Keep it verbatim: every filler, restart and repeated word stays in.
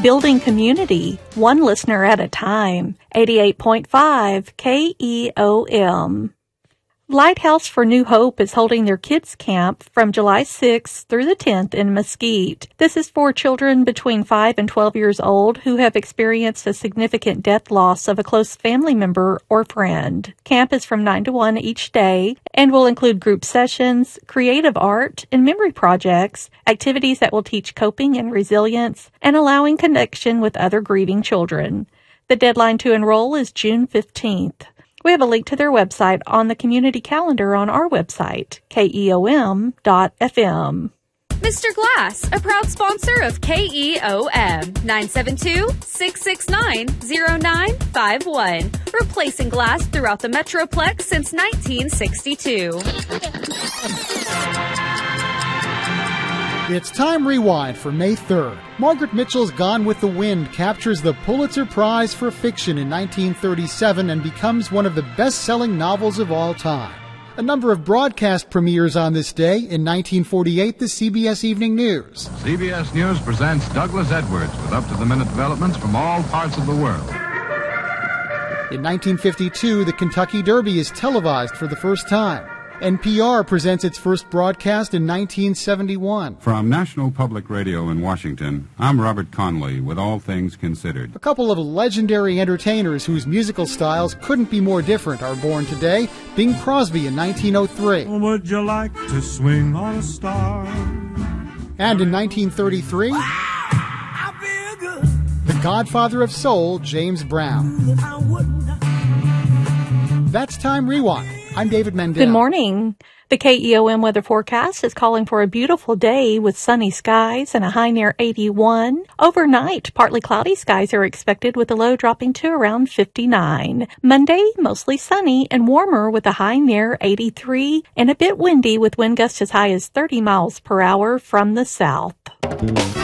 Building community, one listener at a time. eighty-eight point five K E O M. Lighthouse for New Hope is holding their kids camp from July sixth through the tenth in Mesquite. This is for children between five and twelve years old who have experienced a significant death loss of a close family member or friend. Camp is from nine to one each day and will include group sessions, creative art, and memory projects, activities that will teach coping and resilience, and allowing connection with other grieving children. The deadline to enroll is June fifteenth. We have a link to their website on the community calendar on our website, K E O M dot F M. Mister Glass, a proud sponsor of K E O M, nine seven two, six six nine, zero nine five one. Replacing glass throughout the Metroplex since nineteen sixty-two. It's Time Rewind for May third. Margaret Mitchell's Gone with the Wind captures the Pulitzer Prize for Fiction in nineteen thirty-seven and becomes one of the best-selling novels of all time. A number of broadcast premieres on this day. In nineteen forty-eight, the C B S Evening News. C B S News presents Douglas Edwards with up-to-the-minute developments from all parts of the world. In nineteen fifty-two, the Kentucky Derby is televised for the first time. N P R presents its first broadcast in nineteen seventy-one. From National Public Radio in Washington, I'm Robert Conley with All Things Considered. A couple of legendary entertainers whose musical styles couldn't be more different are born today. Bing Crosby in nineteen oh three. Would you like to swing on a star? And in nineteen thirty-three, wow, I feel good. The godfather of soul, James Brown. That's Time Rewind. I'm David Mendel. Good morning. The K E O M weather forecast is calling for a beautiful day with sunny skies and a high near eighty-one. Overnight, partly cloudy skies are expected with a low dropping to around fifty-nine. Monday, mostly sunny and warmer with a high near eighty-three and a bit windy with wind gusts as high as thirty miles per hour from the south.